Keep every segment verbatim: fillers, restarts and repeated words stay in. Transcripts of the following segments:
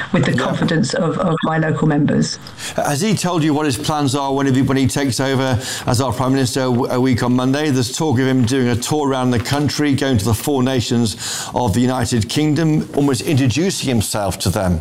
with the yeah. confidence of, of my local members. Has he told you what his plans are when he, when he takes over as our Prime Minister a week on Monday? There's talk of him doing a tour around the country, going to the four nations of the United Kingdom, almost introducing himself to them.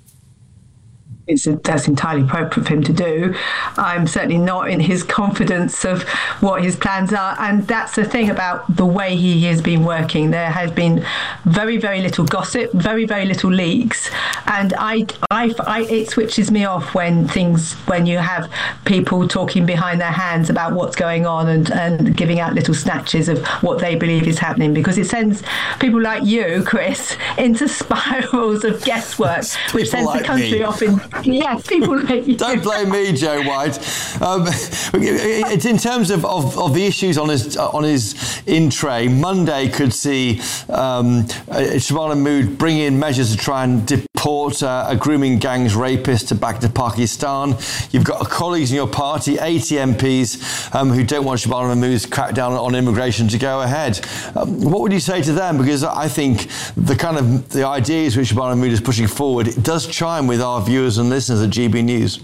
It's, that's entirely appropriate for him to do. I'm certainly not in his confidence of what his plans are. And that's the thing about the way he has been working. There has been very, very little gossip, very, very little leaks. And I, I, I, it switches me off when things, when you have people talking behind their hands about what's going on and, and giving out little snatches of what they believe is happening, because it sends people like you, Chris, into spirals of guesswork, which sends like the country me. off in... Yes, people like you. Don't blame me, Joe White. Um, it's in terms of, of, of the issues on his on his in tray. Monday could see um, Shabana Mahmood bring in measures to try and deport uh, a grooming gang's rapist to back to Pakistan. You've got colleagues in your party, eighty M Ps, um, who don't want Shabana Mahmood's crackdown on immigration to go ahead. Um, what would you say to them? Because I think the kind of the ideas which Shabana Mahmood is pushing forward, it does chime with our viewers and listeners at G B News.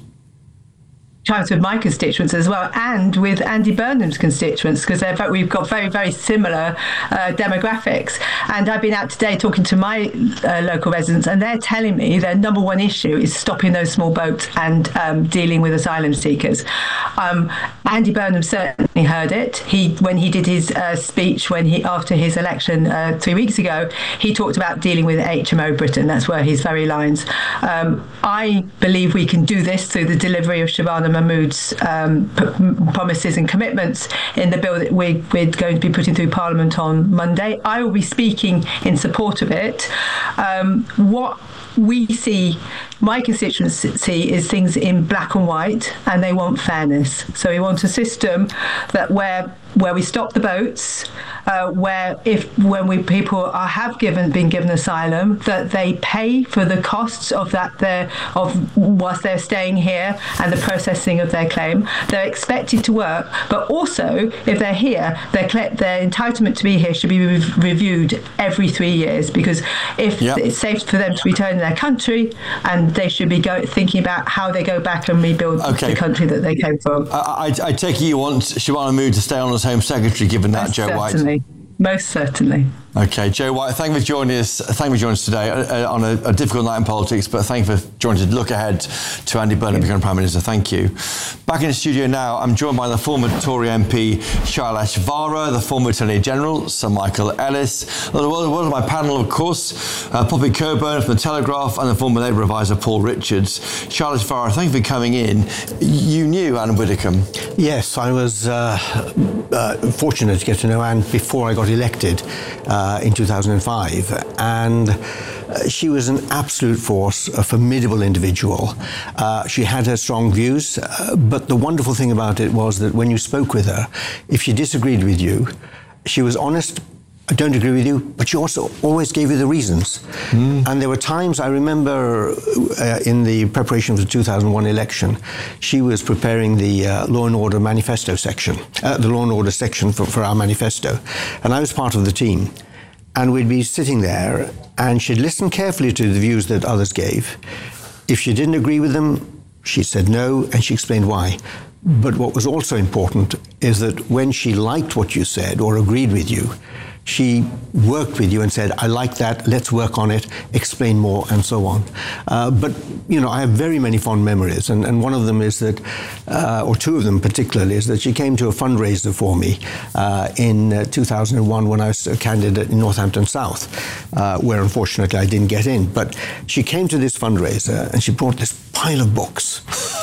Chimes with my constituents as well, and with Andy Burnham's constituents, because we've got very, very similar uh, demographics. And I've been out today talking to my uh, local residents, and they're telling me their number one issue is stopping those small boats and um, dealing with asylum seekers. Um, Andy Burnham certainly heard it. He, when he did his uh, speech when he after his election uh, three weeks ago, he talked about dealing with H M O Britain. That's where his very lines. Um, I believe we can do this through the delivery of Shabana Mahmood's um, p- promises and commitments in the bill that we're, we're going to be putting through Parliament on Monday. I will be speaking in support of it. Um, what we see, my constituency, is things in black and white, and they want fairness. So we want a system that where where we stop the boats, uh, where if when we people are have given been given asylum, that they pay for the costs of that their of whilst they're staying here and the processing of their claim. They're expected to work, but also if they're here, their their entitlement to be here should be re- reviewed every three years because if yep. it's safe for them to return to their country, and they should be go, thinking about how they go back and rebuild okay. the country that they came from. I, I, I take it you want Shabana Mahmood to stay on as Home Secretary, given that, Most Joe certainly. White. Most certainly. Okay, Joe White, thank you for joining us. Thank you for joining us today uh, on a, a difficult night in politics, but thank you for joining to look ahead to Andy Burnham becoming Prime Minister. Thank you. Back in the studio now, I'm joined by the former Tory M P Shailesh Vara, the former Attorney General Sir Michael Ellis, as well as my panel, of course, uh, Poppy Coburn from The Telegraph and the former Labour advisor Paul Richards. Shailesh Vara, thank you for coming in. You knew Anne Widdecombe. Yes, I was uh, uh, fortunate to get to know Anne before I got elected uh, in two thousand five, and uh, she was an absolute force, a formidable individual. Uh, she had her strong views, uh, but the wonderful thing about it was that when you spoke with her, if she disagreed with you, she was honest. I don't agree with you, but she also always gave you the reasons. Mm. And there were times, I remember uh, in the preparation of the two thousand one election, she was preparing the uh, Law and Order manifesto section, uh, the Law and Order section for, for our manifesto. And I was part of the team. And we'd be sitting there, and she'd listen carefully to the views that others gave. If she didn't agree with them, she said no, and she explained why. But what was also important is that when she liked what you said or agreed with you, she worked with you and said, I like that, let's work on it, explain more, and so on. Uh, but, you know, I have very many fond memories, and, and one of them is that, uh, or two of them particularly, is that she came to a fundraiser for me uh, in uh, two thousand one when I was a candidate in Northampton South, uh, where unfortunately I didn't get in. But she came to this fundraiser and she brought this pile of books.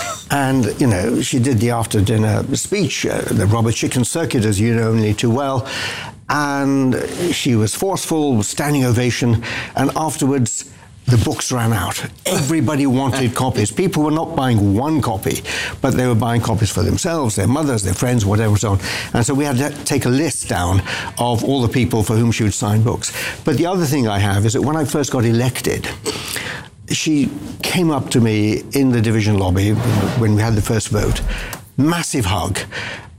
And, you know, she did the after-dinner speech, uh, the Robert Chicken Circuit, as you know only too well. And she was forceful, standing ovation, and afterwards the books ran out. Everybody wanted copies. People were not buying one copy, but they were buying copies for themselves, their mothers, their friends, whatever, so on. And so we had to take a list down of all the people for whom she would sign books. But the other thing I have is that when I first got elected, she came up to me in the division lobby when we had the first vote, massive hug,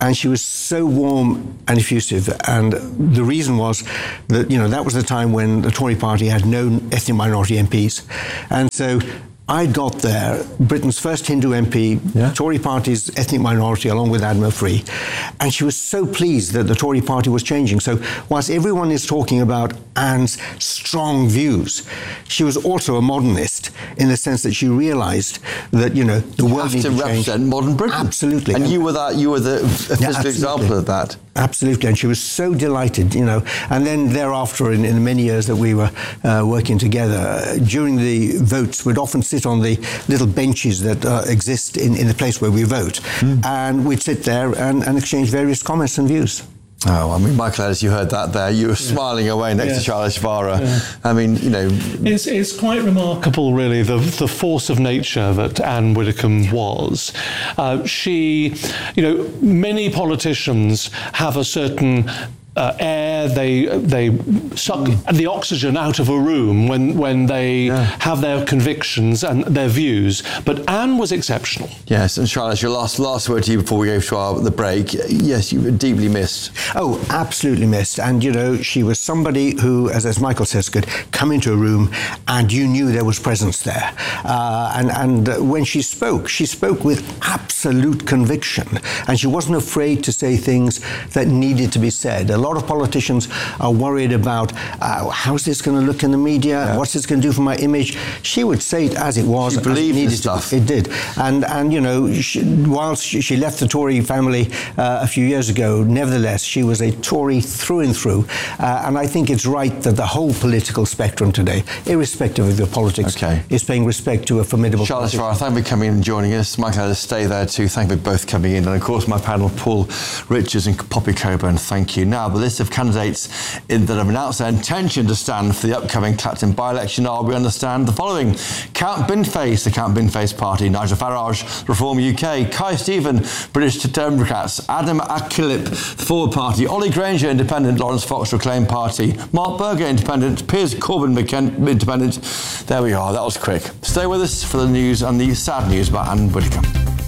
And she was so warm and effusive. And the reason was that, you know, that was the time when the Tory party had no ethnic minority M Ps. And so I got there, Britain's first Hindu M P, yeah. Tory party's ethnic minority, along with Adama Free. And she was so pleased that the Tory party was changing. So whilst everyone is talking about Anne's strong views, she was also a modernist in the sense that she realised that, you know, the you world have to represent change. Modern Britain. Absolutely. And, and you were that. You were the physical yeah, example of that. Absolutely, and she was so delighted, you know. And then thereafter, in, in the many years that we were uh, working together, uh, during the votes, we'd often sit on the little benches that uh, exist in, in the place where we vote, mm. and we'd sit there and, and exchange various comments and views. Oh, I mean, Michael Ellis, you heard that there. You were yeah. smiling away next yeah. to Charlotte Svara. Yeah. I mean, you know... It's, it's quite remarkable, really, the, the force of nature that Anne Widdecombe was. Uh, she, you know, many politicians have a certain... Uh, air, they they suck the oxygen out of a room when when they yeah. have their convictions and their views. But Anne was exceptional. Yes, and Charlotte, your last last word to you before we go to our, the break. Yes, you were deeply missed. Oh, absolutely missed. And, you know, she was somebody who, as, as Michael says, could come into a room and you knew there was presence there. Uh, and, and when she spoke, she spoke with absolute conviction. And she wasn't afraid to say things that needed to be said. A lot of politicians are worried about uh, how's this going to look in the media, yeah. what's this going to do for my image. She would say it as it was. She believed in stuff. To, it did. And, and you know, she, whilst she, she left the Tory family uh, a few years ago, nevertheless, she was a Tory through and through. Uh, and I think it's right that the whole political spectrum today, irrespective of your politics, okay. is paying respect to a formidable Charlotte Svara, thank you for coming in and joining us. Michael Ellis, stay there too. Thank you for both coming in. And of course, my panel, Paul Richards and Poppy Coburn, thank you. Now, the list of candidates in, that have announced their intention to stand for the upcoming Clacton by-election are, we understand, the following. Count Binface, the Count Binface Party, Nigel Farage, Reform U K, Kai Stephen, British Democrats, Adam Akilip, the Forward Party, Ollie Granger, Independent, Lawrence Fox, Reclaim Party, Mark Berger, Independent, Piers Corbyn, Independent. There we are, that was quick. Stay with us for the news and the sad news about Anne Widdecombe.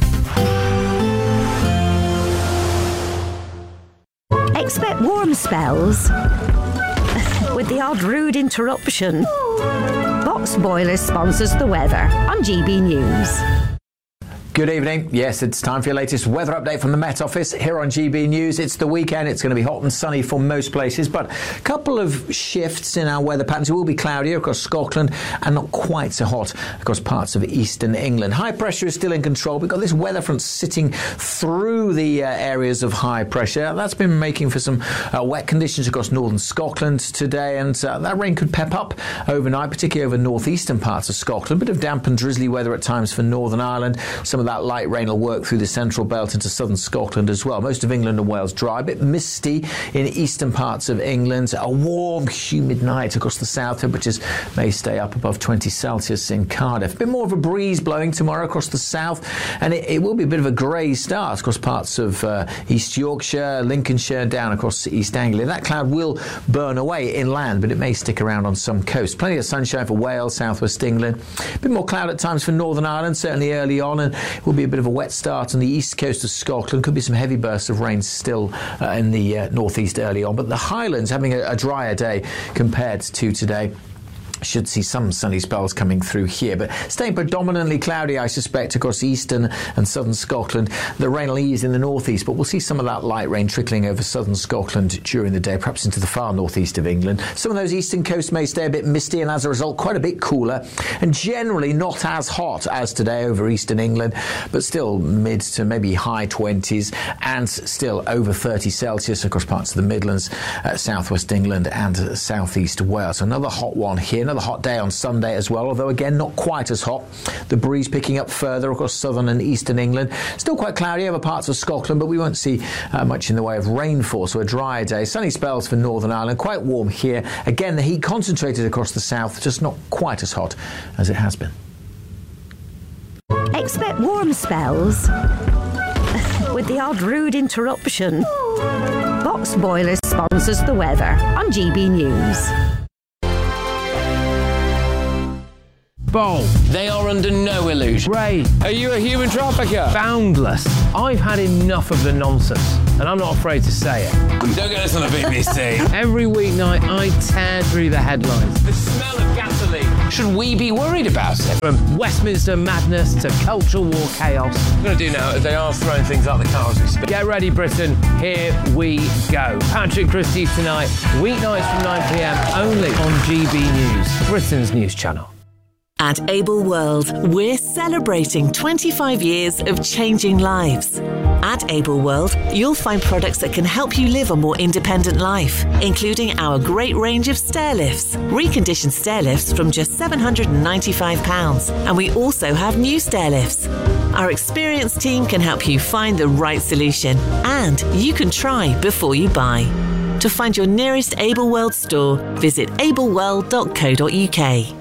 Expect warm spells with the odd rude interruption. Box Boilers sponsors the weather on G B News. Good evening. Yes, it's time for your latest weather update from the Met Office here on G B News. It's the weekend. It's going to be hot and sunny for most places, but a couple of shifts in our weather patterns. It will be cloudier across Scotland and not quite so hot across parts of eastern England. High pressure is still in control. We've got this weather front sitting through the uh, areas of high pressure. That's been making for some uh, wet conditions across northern Scotland today, and uh, that rain could pep up overnight, particularly over northeastern parts of Scotland. A bit of damp and drizzly weather at times for Northern Ireland. Some that light rain will work through the central belt into southern Scotland as well. Most of England and Wales dry, a bit misty in eastern parts of England. A warm, humid night across the south. Temperatures may stay up above twenty Celsius in Cardiff. A bit more of a breeze blowing tomorrow across the south, and it, it will be a bit of a grey start across parts of uh, East Yorkshire, Lincolnshire, down across East Anglia. That cloud will burn away inland, but it may stick around on some coasts. Plenty of sunshine for Wales, southwest England. A bit more cloud at times for Northern Ireland, certainly early on, and it will be a bit of a wet start on the east coast of Scotland. Could be some heavy bursts of rain still uh, in the uh, northeast early on, but the Highlands having a, a drier day compared to today. Should see some sunny spells coming through here, but staying predominantly cloudy, I suspect, across eastern and southern Scotland. The rain will ease in the northeast, but we'll see some of that light rain trickling over southern Scotland during the day, perhaps into the far northeast of England. Some of those eastern coasts may stay a bit misty, and as a result, quite a bit cooler, and generally not as hot as today over eastern England, but still mid to maybe high twenties, and still over thirty Celsius across parts of the Midlands, uh, southwest England, and uh, southeast Wales. So another hot one here. Another hot day on Sunday as well, although again not quite as hot. The breeze picking up further across southern and eastern England. Still quite cloudy over parts of Scotland, but we won't see uh, much in the way of rainfall, so a drier day. Sunny spells for Northern Ireland, quite warm here. Again, the heat concentrated across the south, just not quite as hot as it has been. Expect warm spells with the odd rude interruption. Box Boilers sponsors the weather on G B News. Bold. They are under no illusion. Brave. Are you a human trafficker? Boundless. I've had enough of the nonsense, and I'm not afraid to say it. Don't get this on the B B C. Every weeknight, I tear through the headlines. The smell of gasoline. Should we be worried about it? From Westminster madness to cultural war chaos. What I'm going to do now is they are throwing things out the car as we speak. Get ready, Britain. Here we go. Patrick Christie's tonight, weeknights from nine p m, only on G B News, Britain's news channel. At Able World, we're celebrating twenty-five years of changing lives. At Able World, you'll find products that can help you live a more independent life, including our great range of stair lifts, reconditioned stair lifts from just seven hundred ninety-five pounds, and we also have new stair lifts. Our experienced team can help you find the right solution, and you can try before you buy. To find your nearest Able World store, visit able world dot co dot u k.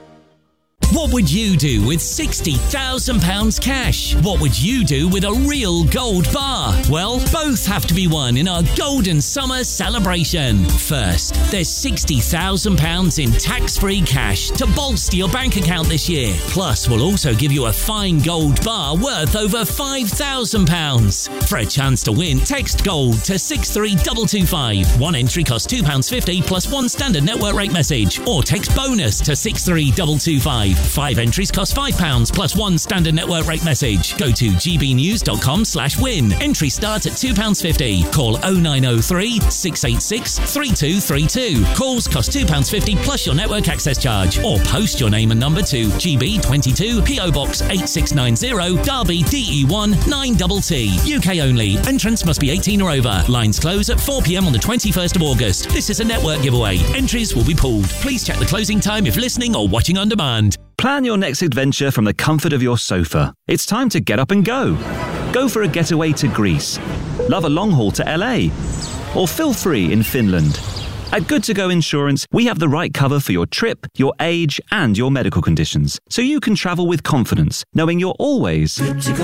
What would you do with sixty thousand pounds cash? What would you do with a real gold bar? Well, both have to be won in our Golden Summer celebration. First, there's sixty thousand pounds in tax-free cash to bolster your bank account this year. Plus, we'll also give you a fine gold bar worth over five thousand pounds. For a chance to win, text GOLD to six three two two five. One entry costs two pounds fifty plus one standard network rate message. Or text BONUS to six three two two five. Five entries cost five pounds plus one standard network rate message. Go to g b news dot com slash win. Entry start at two pounds fifty. Call oh nine oh three, six eight six, three two three two. Calls cost two pounds fifty plus your network access charge. Or post your name and number to G B twenty-two, P O Box eight six nine zero, Derby D E one nine T T. U K only. Entrants must be eighteen or over. Lines close at four p m on the twenty-first of August. This is a network giveaway. Entries will be pooled. Please check the closing time if listening or watching on demand. Plan your next adventure from the comfort of your sofa. It's time to get up and go. Go for a getaway to Greece. Love a long haul to L A. Or feel free in Finland. At Good To Go Insurance, we have the right cover for your trip, your age, and your medical conditions, so you can travel with confidence, knowing you're always good to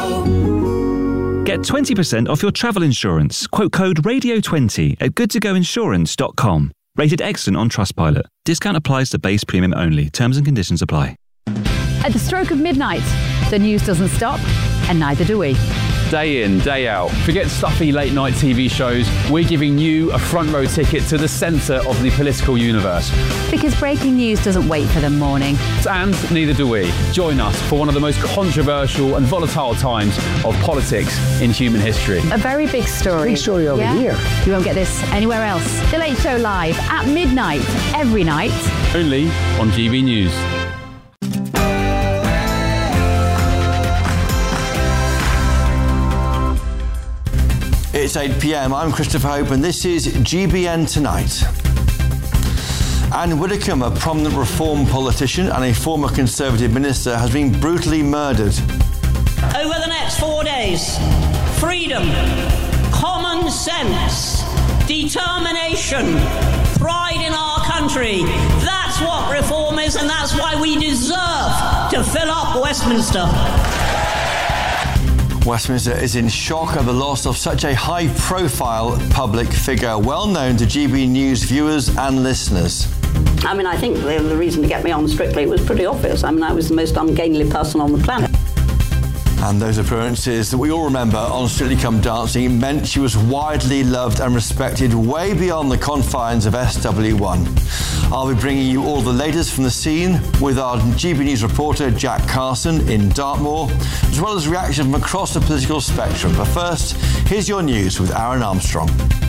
go. Get twenty percent off your travel insurance. Quote code radio twenty at good to go insurance dot com. Rated excellent on Trustpilot. Discount applies to base premium only. Terms and conditions apply. At the stroke of midnight, the news doesn't stop, and neither do we. Day in, day out. Forget stuffy late night T V shows. We're giving you a front row ticket to the centre of the political universe. Because breaking news doesn't wait for the morning. And neither do we. Join us for one of the most controversial and volatile times of politics in human history. A very big story. Big story over yeah? here. You won't get this anywhere else. The Late Show live at midnight, every night. Only on G B News. It's eight p m. I'm Christopher Hope, and this is G B N Tonight. Anne Widdecombe, a prominent Reform politician and a former Conservative minister, has been brutally murdered. Over the next four days, freedom, common sense, determination, pride in our country. That's what Reform is, and that's why we deserve to fill up Westminster. Westminster is in shock at the loss of such a high-profile public figure, well known to G B News viewers and listeners. I mean, I think the, the reason to get me on Strictly was pretty obvious. I mean, I was the most ungainly person on the planet. And those appearances that we all remember on Strictly Come Dancing meant she was widely loved and respected way beyond the confines of S W one. I'll be bringing you all the latest from the scene with our G B News reporter Jack Carson in Dartmoor, as well as reaction from across the political spectrum. But first, here's your news with Aaron Armstrong.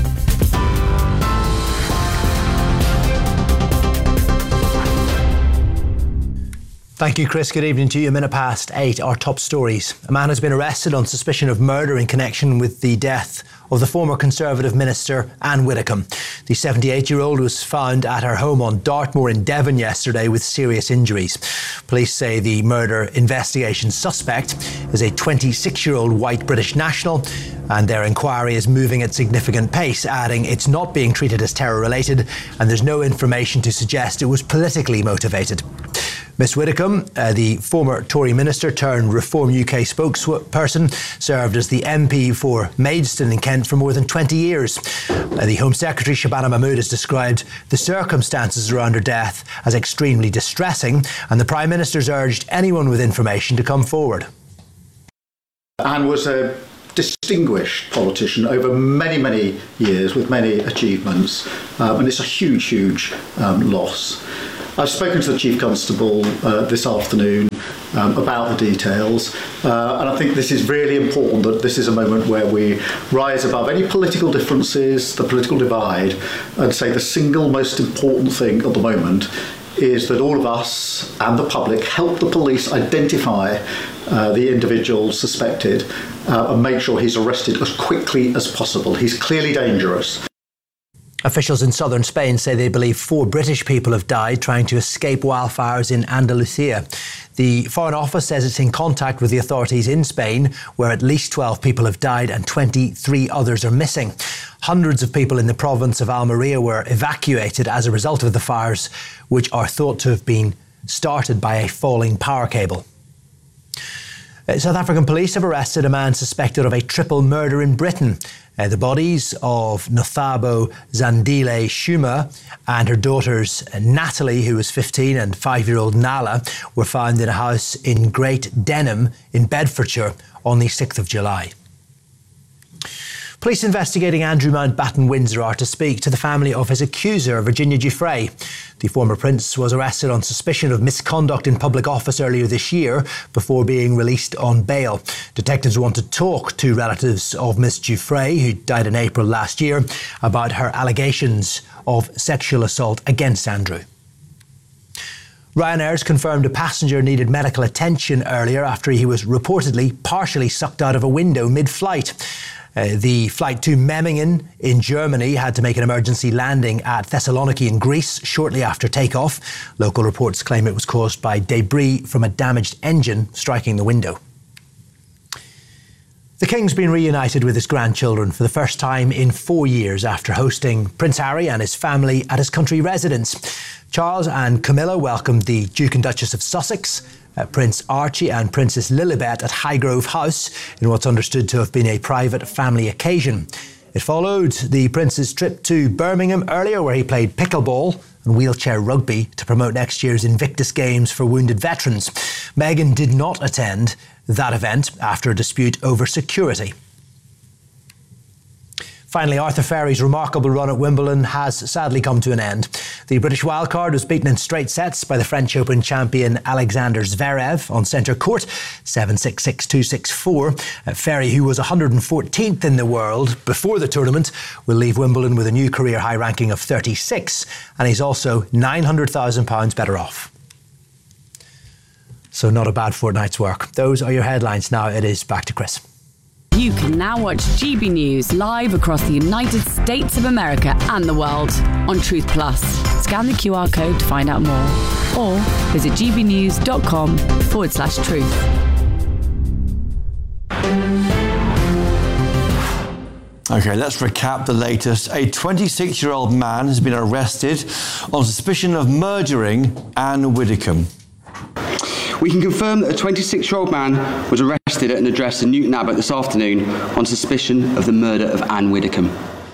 Thank you, Chris. Good evening to you. A minute past eight, our top stories. A man has been arrested on suspicion of murder in connection with the death of the former Conservative minister, Anne Widdecombe. The seventy-eight-year-old was found at her home on Dartmoor in Devon yesterday with serious injuries. Police say the murder investigation suspect is a twenty-six-year-old white British national, and their inquiry is moving at significant pace, adding it's not being treated as terror-related and there's no information to suggest it was politically motivated. Miss Widdecombe, uh, the former Tory minister turned Reform U K spokesperson, served as the M P for Maidstone in Kent for more than twenty years. Uh, the Home Secretary Shabana Mahmood has described the circumstances around her death as extremely distressing, and the Prime Minister's urged anyone with information to come forward. Anne was a distinguished politician over many, many years with many achievements, um, and it's a huge, huge um, loss. I've spoken to the Chief Constable uh, this afternoon um, about the details, uh, and I think this is really important that this is a moment where we rise above any political differences, the political divide, and say the single most important thing at the moment is that all of us and the public help the police identify uh, the individual suspected uh, and make sure he's arrested as quickly as possible. He's clearly dangerous. Officials in southern Spain say they believe four British people have died trying to escape wildfires in Andalusia. The Foreign Office says it's in contact with the authorities in Spain, where at least twelve people have died and twenty-three others are missing. Hundreds of people in the province of Almeria were evacuated as a result of the fires, which are thought to have been started by a falling power cable. South African police have arrested a man suspected of a triple murder in Britain. Uh, the bodies of Nothabo Zandile Shuma and her daughters uh, Natalie, who was fifteen, and five-year-old Nala, were found in a house in Great Denham in Bedfordshire on the sixth of July. Police investigating Andrew Mountbatten Windsor are to speak to the family of his accuser, Virginia Giuffre. The former prince was arrested on suspicion of misconduct in public office earlier this year before being released on bail. Detectives want to talk to relatives of Miss Giuffre, who died in April last year, about her allegations of sexual assault against Andrew. Ryanair's confirmed a passenger needed medical attention earlier after he was reportedly partially sucked out of a window mid-flight. Uh, the flight to Memmingen in Germany had to make an emergency landing at Thessaloniki in Greece shortly after takeoff. Local reports claim it was caused by debris from a damaged engine striking the window. The King's been reunited with his grandchildren for the first time in four years after hosting Prince Harry and his family at his country residence. Charles and Camilla welcomed the Duke and Duchess of Sussex, Uh, Prince Archie and Princess Lilibet at Highgrove House in what's understood to have been a private family occasion. It followed the Prince's trip to Birmingham earlier, where he played pickleball and wheelchair rugby to promote next year's Invictus Games for wounded veterans. Meghan did not attend that event after a dispute over security. Finally, Arthur Ferry's remarkable run at Wimbledon has sadly come to an end. The British wildcard was beaten in straight sets by the French Open champion Alexander Zverev on centre court, seven six, six two, six four. Uh, Ferry, who was one hundred fourteenth in the world before the tournament, will leave Wimbledon with a new career high ranking of thirty-six, and he's also nine hundred thousand pounds better off. So not a bad fortnight's work. Those are your headlines. Now it is back to Chris. You can now watch G B News live across the United States of America and the world on Truth Plus. Scan the Q R code to find out more, or visit gbnews.com forward slash truth. Okay, let's recap the latest. A twenty-six-year-old man has been arrested on suspicion of murdering Anne Widdecombe. We can confirm that a twenty-six-year-old man was arrested at an address in Newton Abbot this afternoon on suspicion of the murder of Anne Widdecombe.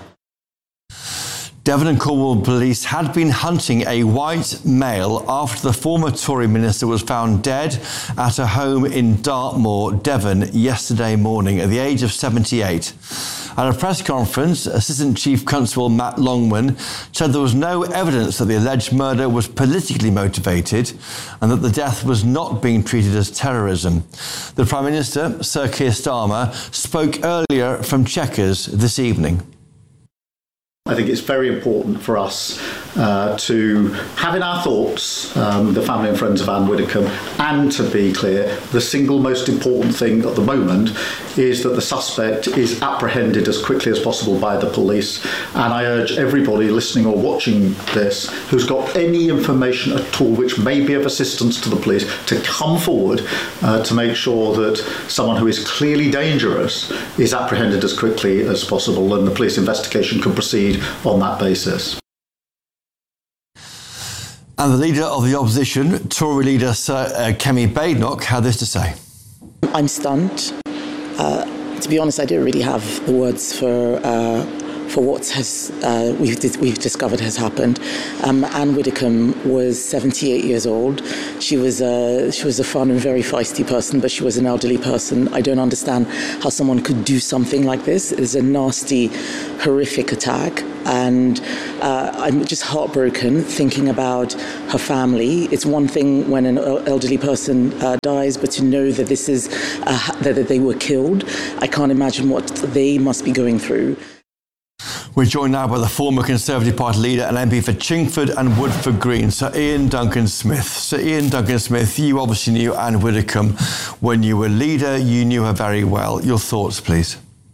Devon and Cornwall police had been hunting a white male after the former Tory minister was found dead at a home in Dartmoor, Devon, yesterday morning at the age of seventy-eight. At a press conference, Assistant Chief Constable Matt Longman said there was no evidence that the alleged murder was politically motivated and that the death was not being treated as terrorism. The Prime Minister, Sir Keir Starmer, spoke earlier from Chequers this evening. I think it's very important for us uh, to have in our thoughts um, the family and friends of Anne Widdecombe, and to be clear, the single most important thing at the moment is that the suspect is apprehended as quickly as possible by the police. And I urge everybody listening or watching this who's got any information at all which may be of assistance to the police to come forward uh, to make sure that someone who is clearly dangerous is apprehended as quickly as possible, and the police investigation can proceed on that basis. And the leader of the opposition, Tory leader Sir uh, Kemi Badenoch, had this to say. I'm stunned. Uh, to be honest, I don't really have the words for uh, for what has uh, we've we've discovered has happened. Um, Anne Widdecombe was seventy-eight years old. She was a she was a fun and very feisty person, but she was an elderly person. I don't understand how someone could do something like this. It's a nasty, horrific attack, and uh, I'm just heartbroken thinking about her family. It's one thing when an elderly person uh, dies, but to know that this is uh, that they were killed, I can't imagine what they must be going through. We're joined now by the former Conservative Party leader and M P for Chingford and Woodford Green, Sir Ian Duncan-Smith. Sir Ian Duncan-Smith, you obviously knew Anne Widdecombe when you were leader. You knew her very well. Your thoughts, please.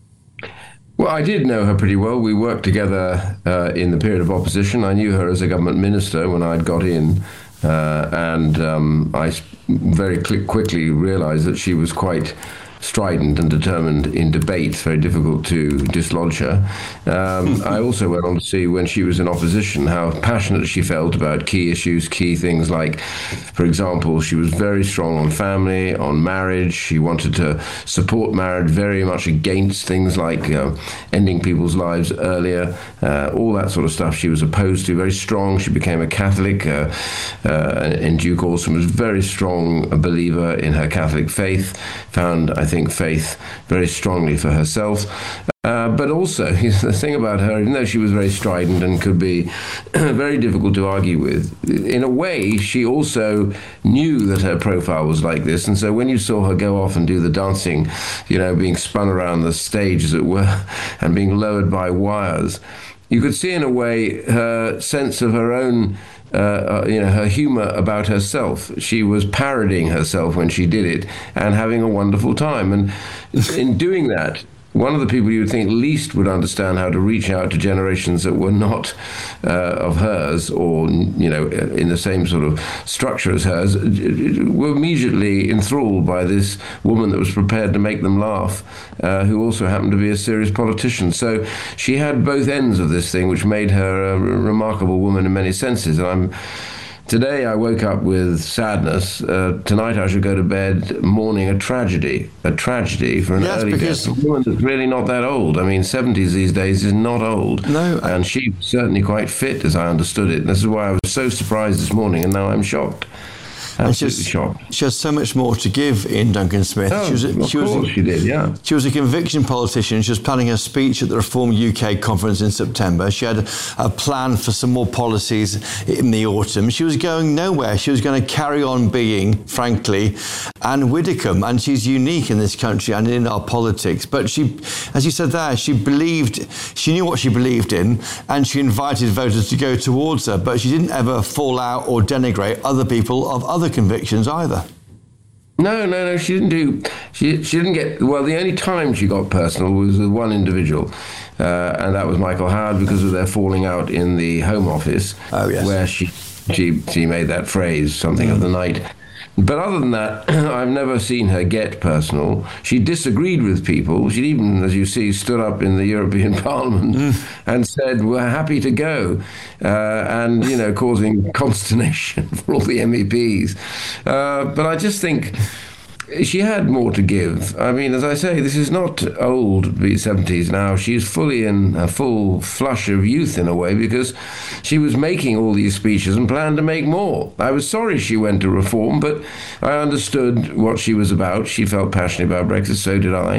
Well, I did know her pretty well. We worked together uh, in the period of opposition. I knew her as a government minister when I'd got in, uh, and um, I very quickly realised that she was quite strident and determined in debate. It's very difficult to dislodge her. Um, I also went on to see when she was in opposition how passionate she felt about key issues, key things like, for example, she was very strong on family, on marriage. She wanted to support marriage, very much against things like uh, ending people's lives earlier, uh, all that sort of stuff she was opposed to, very strong. She became a Catholic uh, uh, in due course and was a very strong believer in her Catholic faith, found, I think, faith very strongly for herself. Uh, but also, the thing about her, even though she was very strident and could be very difficult to argue with, in a way, she also knew that her profile was like this. And so when you saw her go off and do the dancing, you know, being spun around the stage, as it were, and being lowered by wires, you could see in a way her sense of her own Uh, uh, you know, her humour about herself. She was parodying herself when she did it and having a wonderful time. And in doing that, one of the people you would think least would understand how to reach out to generations that were not uh, of hers or, you know, in the same sort of structure as hers, were immediately enthralled by this woman that was prepared to make them laugh, uh, who also happened to be a serious politician. So she had both ends of this thing, which made her a remarkable woman in many senses. And I'm Today I woke up with sadness. Uh, tonight I should go to bed mourning a tragedy, a tragedy for an yes, early death. A woman that's really not that old. I mean, seventies these days is not old. No. And she was certainly quite fit, as I understood it. And this is why I was so surprised this morning, and now I'm shocked. Absolutely shocked. She has so much more to give in Duncan-Smith. Oh, she was a, of she was course a, she did, yeah. She was a conviction politician. She was planning her speech at the Reform U K conference in September. She had a, a plan for some more policies in the autumn. She was going nowhere. She was going to carry on being, frankly, Anne Widdecombe, and she's unique in this country and in our politics. But she, as you said there, she believed, she knew what she believed in, and she invited voters to go towards her, but she didn't ever fall out or denigrate other people of other convictions either. No, no, no, she didn't do, she, she didn't get, well, the only time she got personal was with one individual, uh, and that was Michael Howard, because of their falling out in the Home Office, oh, yes. where she, she, she made that phrase, something mm. of the night. But other than that, I've never seen her get personal. She disagreed with people. She even, as you see, stood up in the European Parliament mm. and said, we're happy to go, uh, and, you know, causing consternation for all the M E Ps. Uh, but I just think she had more to give. I mean, as I say, this is not old, be seventies now. She's fully in a full flush of youth in a way, because she was making all these speeches and planned to make more. I was sorry she went to Reform, but I understood what she was about. She felt passionate about Brexit, so did I.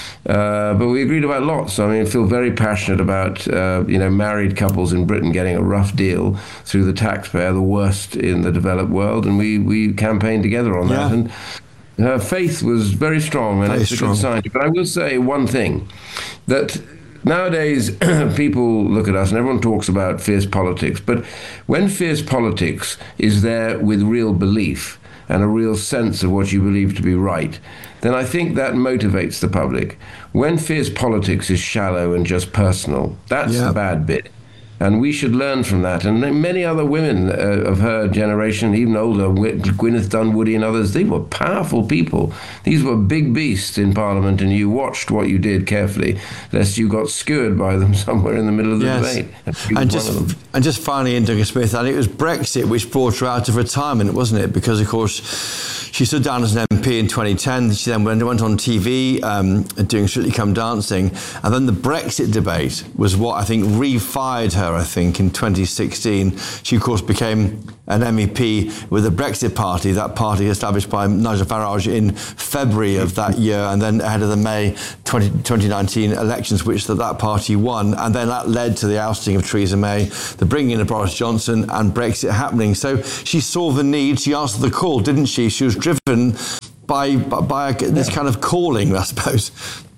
Uh, but we agreed about lots. I mean, I feel very passionate about, uh, you know, married couples in Britain getting a rough deal through the taxpayer, the worst in the developed world, and we, we campaigned together on that. Yeah. And her faith was very strong, and very it's a strong. good sign. But I will say one thing, that nowadays people look at us and everyone talks about fierce politics, but when fierce politics is there with real belief and a real sense of what you believe to be right, then I think that motivates the public. When fierce politics is shallow and just personal, that's yeah. the bad bit. And we should learn from that. And many other women uh, of her generation, even older, Gwyneth Dunwoody and others, they were powerful people. These were big beasts in Parliament, and you watched what you did carefully, lest you got skewered by them somewhere in the middle of the yes. debate. And, and just and just finally, in Duncan Smith, and it was Brexit which brought her out of retirement, wasn't it? Because, of course, she stood down as an M P in twenty ten. She then went, went on T V um, doing Strictly Come Dancing. And then the Brexit debate was what I think re-fired her, I think, in twenty sixteen. She, of course, became an M E P with the Brexit Party, that party established by Nigel Farage in February of that year, and then ahead of the May twenty nineteen elections, which that, that party won. And then that led to the ousting of Theresa May, the bringing in of Boris Johnson, and Brexit happening. So she saw the need, she answered the call, didn't she? She was driven by, by, by this kind of calling, I suppose.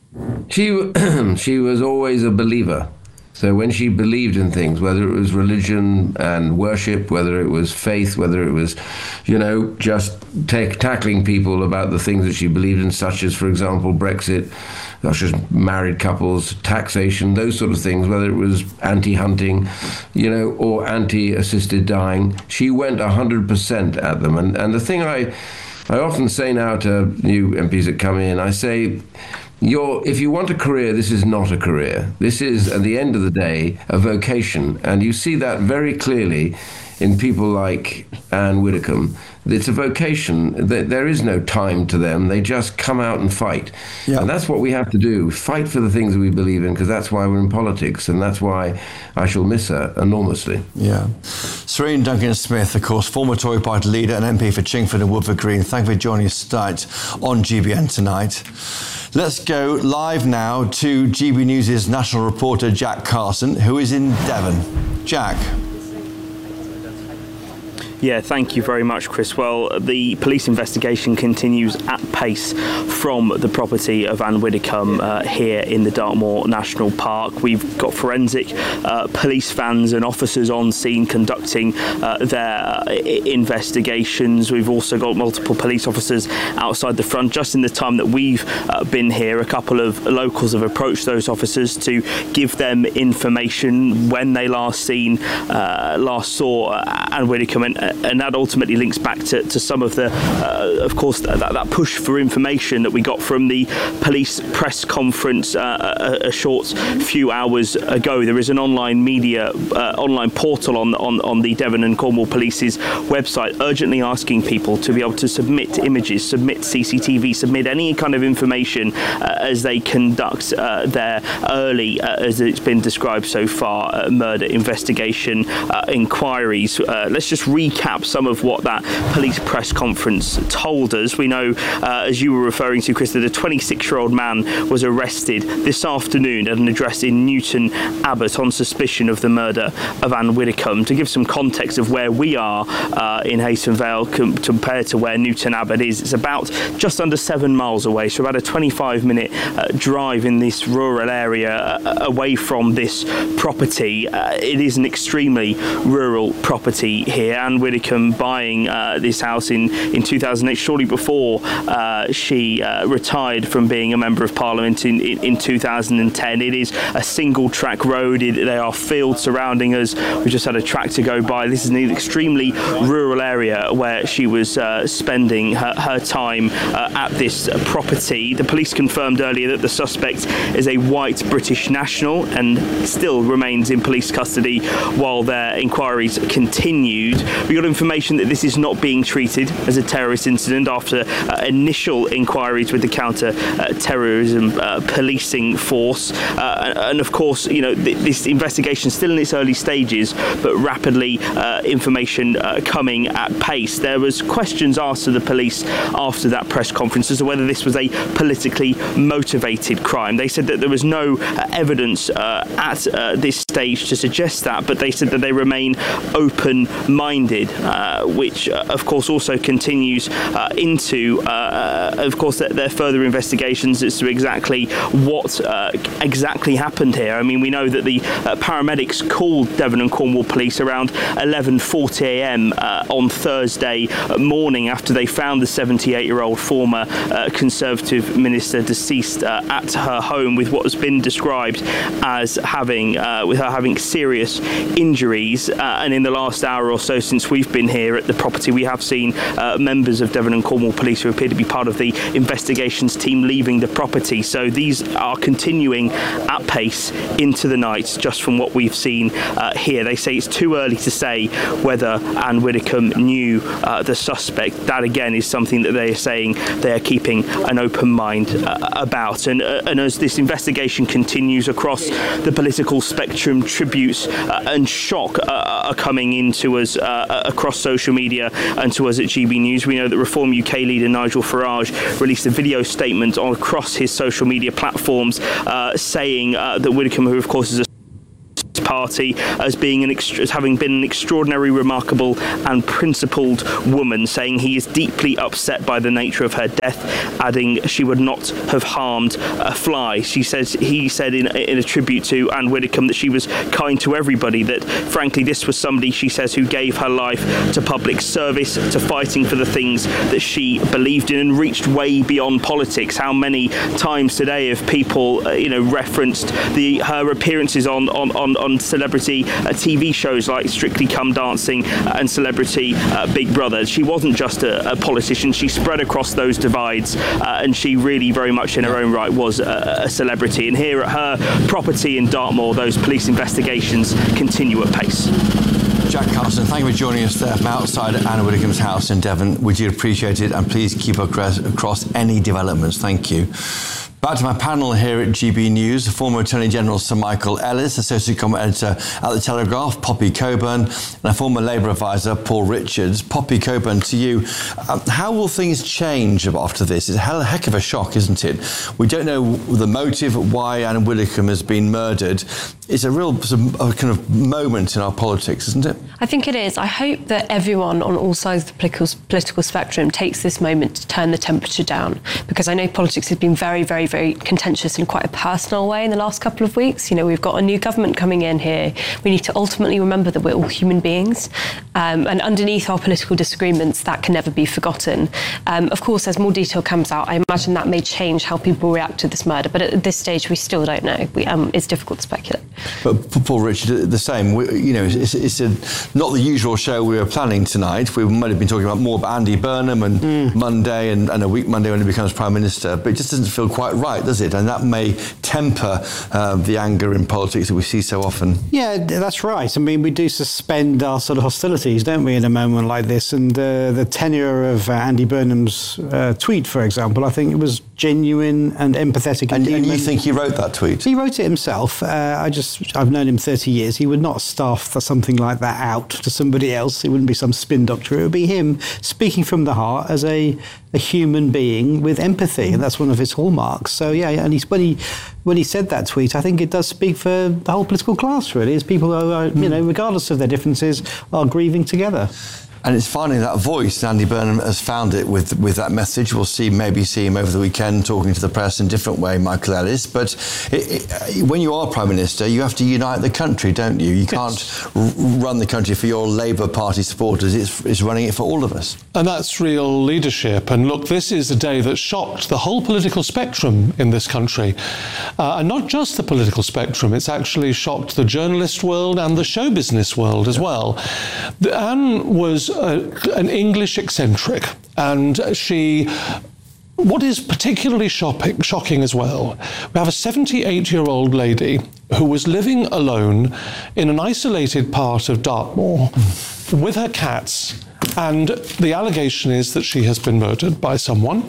She, she was always a believer. So when she believed in things, whether it was religion and worship, whether it was faith, whether it was, you know, just take, tackling people about the things that she believed in, such as, for example, Brexit, such as married couples, taxation, those sort of things, whether it was anti-hunting, you know, or anti-assisted dying, she went one hundred percent at them. And, and the thing I, I often say now to new M Ps that come in, I say, You're, if you want a career, this is not a career. This is, at the end of the day, a vocation. And you see that very clearly in people like Anne Widdecombe. It's a vocation. There is no time to them. They just come out and fight. Yeah. And that's what we have to do, fight for the things that we believe in, because that's why we're in politics, and that's why I shall miss her enormously. Yeah. Serene Duncan-Smith, of course, former Tory party leader and M P for Chingford and Woodford Green. Thank you for joining us tonight on G B N Tonight. Let's go live now to G B News' national reporter, Jack Carson, who is in Devon. Jack. Yeah, thank you very much, Chris. Well, the police investigation continues at pace from the property of Anne Widdecombe uh, here in the Dartmoor National Park. We've got forensic uh, police vans and officers on scene conducting uh, their uh, investigations. We've also got multiple police officers outside the front. Just in the time that we've uh, been here, a couple of locals have approached those officers to give them information when they last seen, uh, last saw uh, Anne Widdecombe, and, and that ultimately links back to, to some of the, uh, of course, that, that push for information that we got from the police press conference uh, a, a short few hours ago. There is an online media, uh, online portal on, on, on the Devon and Cornwall Police's website urgently asking people to be able to submit images, submit C C T V, submit any kind of information uh, as they conduct uh, their early, uh, as it's been described so far, uh, murder investigation uh, inquiries. Uh, let's just recap some of what that police press conference told us. We know, uh, as you were referring to, Chris, that a twenty-six-year-old man was arrested this afternoon at an address in Newton Abbot on suspicion of the murder of Anne Widdecombe. To give some context of where we are uh, in Hayton Vale com- compared to where Newton Abbot is, it's about just under seven miles away, so about a twenty-five minute uh, drive in this rural area uh, away from this property. Uh, it is an extremely rural property here. Anne Widdecombe buying uh, this house in, in two thousand eight, shortly before uh, she uh, retired from being a Member of Parliament in, in, in two thousand ten. It is a single track road. It, there are fields surrounding us. We just had a tractor go by. This is an extremely rural area where she was uh, spending her, her time uh, at this property. The police confirmed earlier that the suspect is a white British national and still remains in police custody while their inquiries continued. We got information that this is not being treated as a terrorist incident after uh, initial inquiries with the counter-terrorism uh, uh, policing force. Uh, and of course, you know, th- this investigation is still in its early stages, but rapidly uh, information uh, coming at pace. There was questions asked to the police after that press conference as to whether this was a politically motivated crime. They said that there was no uh, evidence uh, at uh, this stage to suggest that, but they said that they remain open-minded. reported, uh, which uh, of course also continues uh, into, uh, of course, their, their further investigations as to exactly what uh, exactly happened here. I mean, we know that the uh, paramedics called Devon and Cornwall Police around eleven forty a m uh, on Thursday morning after they found the seventy-eight-year-old former uh, Conservative minister deceased uh, at her home with what has been described as having, uh, with her having serious injuries. Uh, and in the last hour or so since we've been here at the property, we have seen uh, members of Devon and Cornwall Police who appear to be part of the investigations team leaving the property. So these are continuing at pace into the night, just from what we've seen uh, here. They say it's too early to say whether Anne Widdecombe knew uh, the suspect. That again is something that they are saying they are keeping an open mind uh, about. And, uh, and as this investigation continues across the political spectrum, tributes uh, and shock uh, are coming into us uh, across social media and to us at G B News. We know that Reform U K leader Nigel Farage released a video statement on across his social media platforms uh, saying uh, that Widdecombe, who of course is a party, as being an ext- as having been an extraordinary, remarkable and principled woman, saying he is deeply upset by the nature of her death, adding she would not have harmed a fly. She says he said in, in a tribute to Anne Widdecombe that she was kind to everybody, that frankly this was somebody, she says, who gave her life to public service, to fighting for the things that she believed in and reached way beyond politics. How many times today have people uh, you know referenced the her appearances on on on, on celebrity uh, T V shows like Strictly Come Dancing uh, and Celebrity uh, Big Brother. She wasn't just a, a politician, she spread across those divides uh, and she really very much in her own right was a, a celebrity. And here at her property in Dartmoor, those police investigations continue at pace. Jack Carson, thank you for joining us there from outside Anne Widdecombe's house in Devon. Would you appreciate it? And please keep across, across any developments. Thank you. Back to my panel here at G B News, former Attorney General Sir Michael Ellis, Associate Comment Editor at The Telegraph, Poppy Coburn, and a former Labour advisor, Paul Richards. Poppy Coburn, to you, um, how will things change after this? It's a hell, heck of a shock, isn't it? We don't know the motive, why Anne Widdecombe has been murdered. It's a real a kind of moment in our politics, isn't it? I think it is. I hope that everyone on all sides of the political, political spectrum takes this moment to turn the temperature down, because I know politics has been very, very, very contentious in quite a personal way in the last couple of weeks. You know, we've got a new government coming in here. We need to ultimately remember that we're all human beings, um, and underneath our political disagreements, that can never be forgotten. Um, of course, as more detail comes out, I imagine that may change how people react to this murder, but at this stage, we still don't know. We, um, it's difficult to speculate. But Paul Richard, the same. We, you know, it's, it's a, not the usual show we were planning tonight. We might have been talking about more about Andy Burnham and mm. Monday and, and a week Monday when he becomes Prime Minister, but it just doesn't feel quite right, does it? And that may temper uh, the anger in politics that we see so often. Yeah, that's right. I mean, we do suspend our sort of hostilities, don't we, in a moment like this? And uh, the tenure of uh, Andy Burnham's uh, tweet, for example, I think it was genuine and empathetic. And, and you think he wrote that tweet? He wrote it himself. Uh, I just, I've known him thirty years. He would not staff something like that out to somebody else. It wouldn't be some spin doctor. It would be him speaking from the heart as a, a human being with empathy, and that's one of his hallmarks. So yeah, and he's, when he when he said that tweet, I think it does speak for the whole political class, really, as people who are, you know, regardless of their differences, are grieving together. And it's finding that voice. Andy Burnham has found it with with that message. We'll see, maybe see him over the weekend talking to the press in a different way, Michael Ellis. But it, it, when you are Prime Minister, you have to unite the country, don't you? You can't yes. r- run the country for your Labour Party supporters. It's, it's running it for all of us. And that's real leadership. And look, this is a day that shocked the whole political spectrum in this country. Uh, and not just the political spectrum, it's actually shocked the journalist world and the show business world as yeah. well. The, Anne was Uh, an English eccentric, and she, what is particularly shocking, shocking as well, we have a seventy-eight-year-old lady who was living alone in an isolated part of Dartmoor with her cats, and the allegation is that she has been murdered by someone.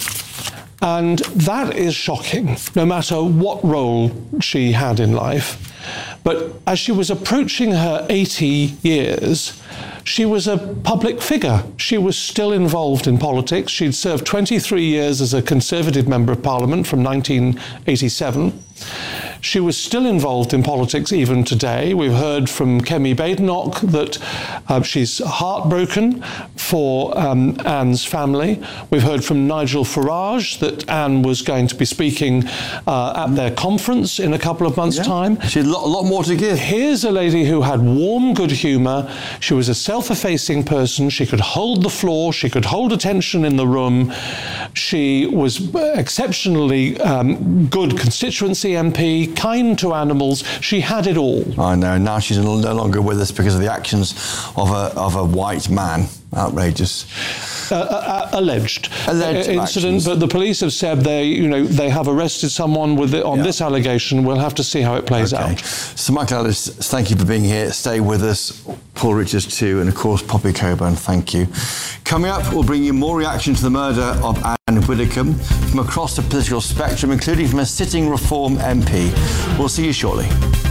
And that is shocking, no matter what role she had in life. But as she was approaching her eighty years, she was a public figure. She was still involved in politics. She'd served twenty-three years as a Conservative Member of Parliament from nineteen eighty-seven. She was still involved in politics even today. We've heard from Kemi Badenoch that uh, she's heartbroken for um, Anne's family. We've heard from Nigel Farage that Anne was going to be speaking uh, at their conference in a couple of months' yeah. time. She had a lot, a lot more to give. Here's a lady who had warm, good humour. She was a self-effacing person. She could hold the floor. She could hold attention in the room. She was exceptionally um, good constituency M P, kind to animals. She had it all. I know. Now she's no longer with us because of the actions of a of a white man. Outrageous. Uh, uh, alleged, alleged uh, incident, actions. But the police have said they, you know, they have arrested someone with it on yeah. this allegation. We'll have to see how it plays okay. out. So, Michael Ellis, thank you for being here. Stay with us. Paul Richards too, and of course Poppy Coburn. Thank you. Coming up, we'll bring you more reaction to the murder of Anne Widdecombe from across the political spectrum, including from a sitting Reform M P. We'll see you shortly.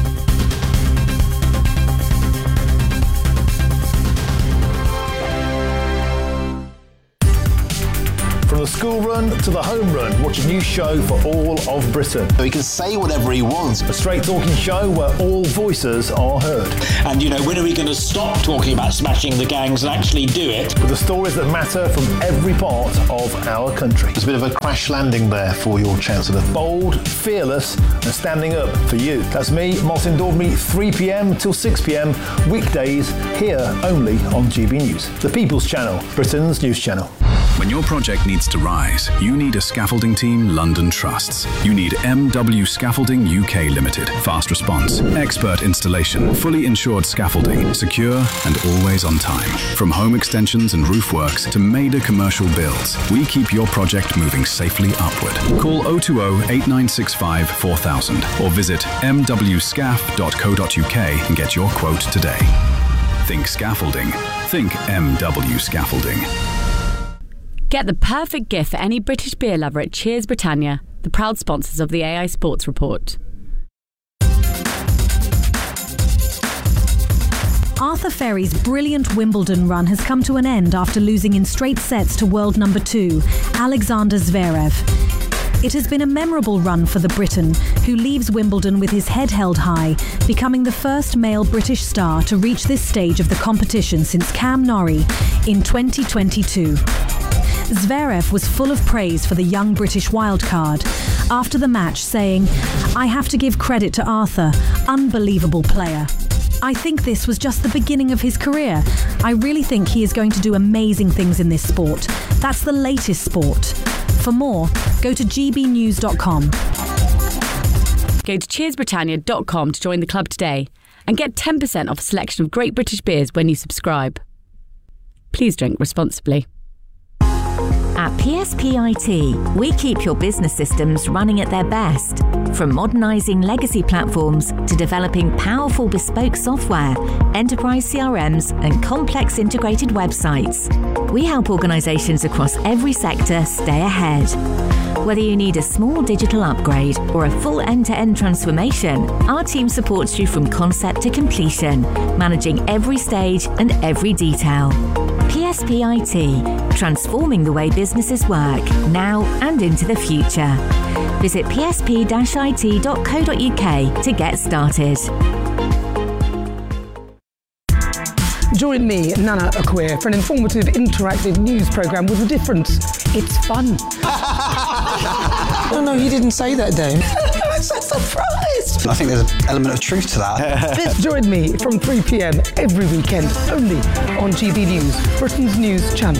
From the school run to the home run, watch a new show for all of Britain. He can say whatever he wants. A straight talking show where all voices are heard. And, you know, when are we going to stop talking about smashing the gangs and actually do it? With the stories that matter from every part of our country. There's a bit of a crash landing there for your Chancellor. Bold, fearless and standing up for you. That's me, Martin Daubney, three p.m. till six p.m. weekdays here only on G B News. The People's Channel, Britain's news channel. When your project needs to rise, you need a scaffolding team London trusts. You need M W Scaffolding U K Limited. Fast response, expert installation, fully insured scaffolding, secure and always on time. From home extensions and roof works to major commercial builds, we keep your project moving safely upward. Call oh two oh, eight nine six five, four thousand or visit m w scaff dot co dot u k and get your quote today. Think scaffolding. Think M W Scaffolding. Get the perfect gift for any British beer lover at Cheers Britannia, the proud sponsors of the A I Sports Report. Arthur Ferry's brilliant Wimbledon run has come to an end after losing in straight sets to world number two, Alexander Zverev. It has been a memorable run for the Briton, who leaves Wimbledon with his head held high, becoming the first male British star to reach this stage of the competition since Cam Norrie in twenty twenty-two. Zverev was full of praise for the young British wildcard after the match, saying, "I have to give credit to Arthur, unbelievable player. I think this was just the beginning of his career. I really think he is going to do amazing things in this sport. That's the latest sport." For more, go to g b news dot com. Go to cheers britannia dot com to join the club today and get ten percent off a selection of great British beers when you subscribe. Please drink responsibly. At P S P I T, we keep your business systems running at their best. From modernising legacy platforms to developing powerful bespoke software, enterprise C R Ms and complex integrated websites, we help organisations across every sector stay ahead. Whether you need a small digital upgrade or a full end-to-end transformation, our team supports you from concept to completion, managing every stage and every detail. P S P I T, transforming the way businesses work, now and into the future. Visit p s p dash i t dot co dot u k to get started. Join me, Nana Akua, for an informative, interactive news programme with a difference. It's fun. No, no, you didn't say that, Dave. I'm so surprised. I think there's an element of truth to that. Join me from three p.m. every weekend, only on G B News, Britain's news channel.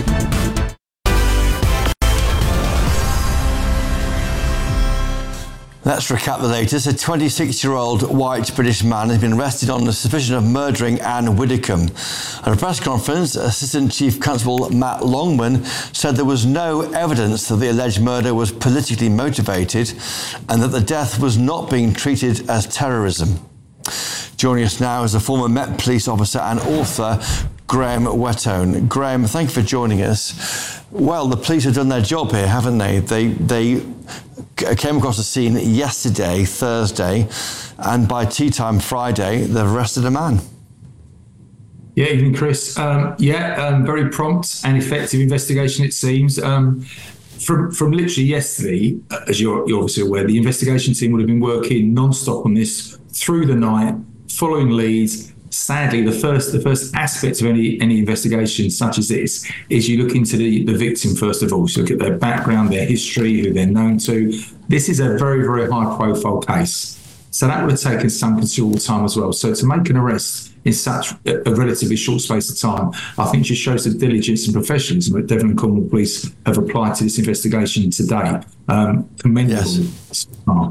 Let's recap the latest. A twenty-six-year-old white British man has been arrested on the suspicion of murdering Anne Widdecombe. At a press conference, Assistant Chief Constable Matt Longman said there was no evidence that the alleged murder was politically motivated and that the death was not being treated as terrorism. Joining us now is a former Met Police officer and author, Graham Whettone. Graham, thank you for joining us. Well, the police have done their job here, haven't they? They they came across the scene yesterday, Thursday, and by tea time Friday, they've arrested a man. Yeah, even Chris. Um, yeah, um, very prompt and effective investigation, it seems. Um, from from literally yesterday, as you're, you're obviously aware, the investigation team would have been working non-stop on this through the night, following leads. Sadly, the first the first aspect of any any investigation such as this is you look into the, the victim first of all. So look at their background, their history, who they're known to. This is a very, very high profile case. So that would have taken some considerable time as well. So to make an arrest in such a relatively short space of time, I think just shows the diligence and professionalism that Devon and Cornwall Police have applied to this investigation today. Um, commendable. Yes.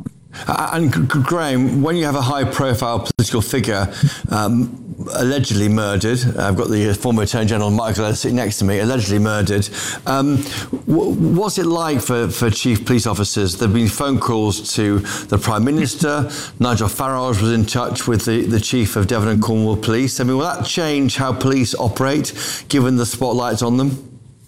Uh, and Graham, when you have a high-profile political figure um, allegedly murdered, I've got the former Attorney General Michael Ellis sitting next to me, allegedly murdered. Um, w- what's it like for, for chief police officers? There have been phone calls to the Prime Minister. Nigel Farage was in touch with the, the Chief of Devon and Cornwall Police. I mean, will that change how police operate, given the spotlight's on them?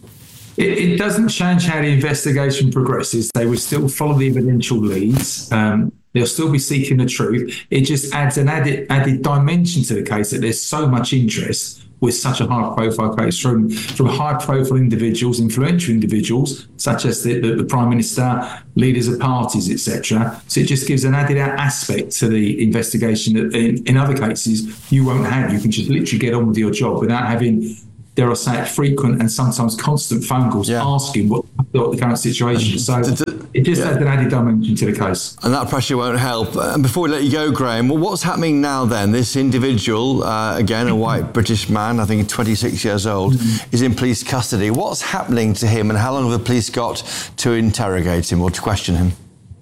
It, it doesn't change how the investigation progresses. They will still follow the evidential leads. Um, they'll still be seeking the truth. It just adds an added, added dimension to the case that there's so much interest with such a high-profile case from, from high-profile individuals, influential individuals, such as the, the, the Prime Minister, leaders of parties, et cetera. So it just gives an added aspect to the investigation that in, in other cases you won't have. You can just literally get on with your job without having, dare I say it, frequent and sometimes constant phone calls yeah. asking what, what the current situation is. So it just yeah. adds an added dimension to the case. And that pressure won't help. And before we let you go, Graham, well, what's happening now then? This individual, uh, again, a white British man, I think twenty-six years old, mm-hmm. is in police custody. What's happening to him and how long have the police got to interrogate him or to question him?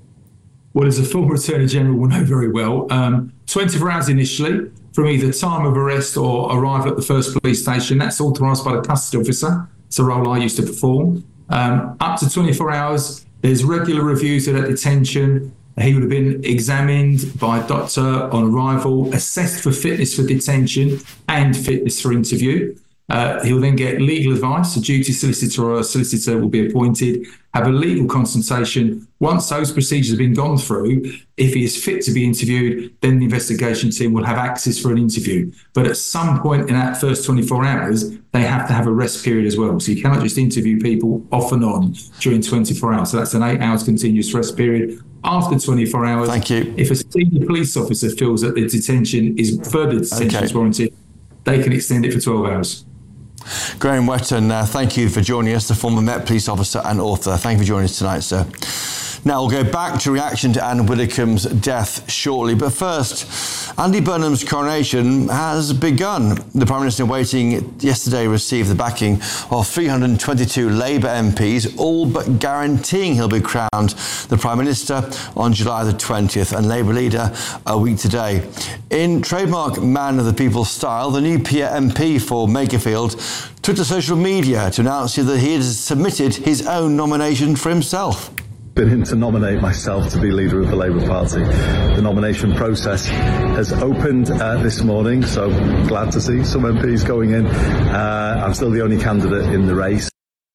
Well, as a former Attorney General will know very well, um, twenty-four hours initially, from either time of arrest or arrival at the first police station. That's authorised by the custody officer. It's a role I used to perform. Um, up to twenty-four hours, there's regular reviews at that detention. He would have been examined by a doctor on arrival, assessed for fitness for detention and fitness for interview. Uh, he'll then get legal advice. A duty solicitor or a solicitor will be appointed, have a legal consultation. Once those procedures have been gone through, if he is fit to be interviewed, then the investigation team will have access for an interview. But at some point in that first twenty-four hours, they have to have a rest period as well. So you cannot just interview people off and on during twenty-four hours. So that's an eight hours continuous rest period. After twenty-four hours, Thank you. If a senior police officer feels that the detention is further detention okay. is warranted, they can extend it for twelve hours. Graham Whetton, uh, thank you for joining us, the former Met police officer and author. Thank you for joining us tonight, sir. Now, we'll go back to reaction to Anne Widdecombe's death shortly. But first, Andy Burnham's coronation has begun. The Prime Minister waiting yesterday received the backing of three hundred twenty-two Labour M Ps, all but guaranteeing he'll be crowned the Prime Minister on July the twentieth and Labour leader a week today. In trademark Man of the People style, the new Peer M P for Makerfield took to social media to announce that he has submitted his own nomination for himself. Been in to nominate myself to be leader of the Labour Party. The nomination process has opened uh, this morning, so glad to see some M Ps going in. Uh, I'm still the only candidate in the race.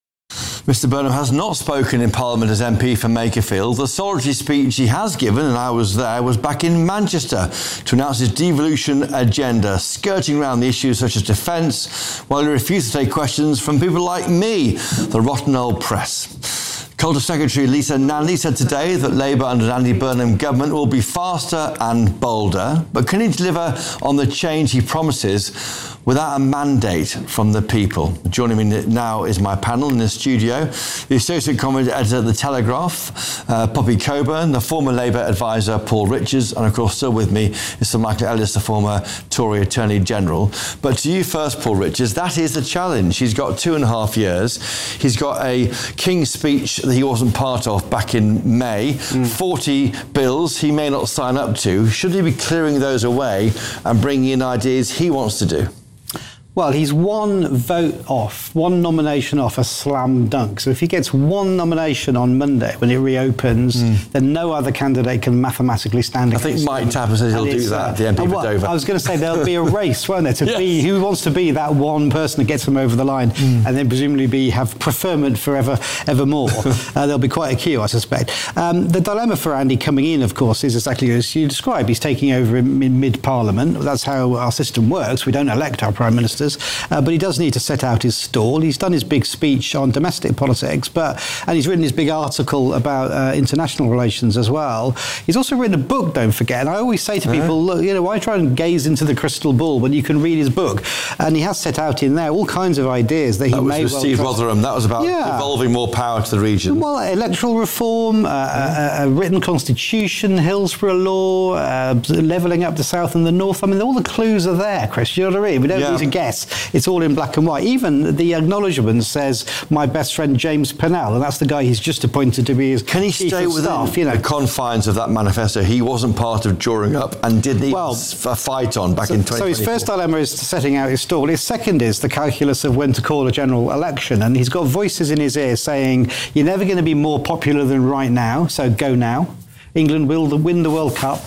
Mister Burnham has not spoken in Parliament as M P for Makerfield. The solitary speech he has given, and I was there, was back in Manchester to announce his devolution agenda, skirting around the issues such as defence, while he refused to take questions from people like me, the rotten old press. Culture Secretary Lisa Nandy said today that Labour under an Andy Burnham government will be faster and bolder, but can he deliver on the change he promises without a mandate from the people? Joining me now is my panel in the studio, the Associate Comment Editor at The Telegraph, uh, Poppy Coburn, the former Labour advisor Paul Richards, and of course still with me is Sir Michael Ellis, the former Tory Attorney General. But to you first, Paul Richards, that is the challenge. He's got two and a half years. He's got a King's speech that he wasn't part of back in May, mm. forty bills he may not sign up to. Should he be clearing those away and bringing in ideas he wants to do? Well, he's one vote off, one nomination off a slam dunk. So if he gets one nomination on Monday when it reopens, mm. then no other candidate can mathematically stand against him. I think Mike Tapper says he'll do that, uh, the M P for well, Dover. I was going to say there'll be a race, won't there, to yes. be who wants to be that one person that gets him over the line mm. and then presumably be have preferment forever, evermore. uh, there'll be quite a queue, I suspect. Um, the dilemma for Andy coming in, of course, is exactly as you describe. He's taking over in, in mid-Parliament. That's how our system works. We don't elect our Prime Ministers. others. Uh, but he does need to set out his stall. He's done his big speech on domestic politics, but and he's written his big article about uh, international relations as well. He's also written a book, don't forget. And I always say to people, look, you know, why try and gaze into the crystal ball when you can read his book? And he has set out in there all kinds of ideas that he that was may with well Steve trust. Rotherham. That was about Yeah. devolving more power to the region. Well, electoral reform, uh, a, a written constitution, Hillsborough law, uh, levelling up the south and the north. I mean, all the clues are there, Chris. You know what I mean? We don't Yeah. need to guess. It's all in black and white. Even the acknowledgement says, my best friend James Pennell, and that's the guy he's just appointed to be his Can he chief stay of within staff, you know. the confines of that manifesto? He wasn't part of drawing up and didn't even Well, s- f- fight on back So, in so twenty twenty-four. his first dilemma is setting out his stall. His second is the calculus of when to call a general election. And he's got voices in his ear saying, you're never going to be more popular than right now, so go now. England will win the World Cup.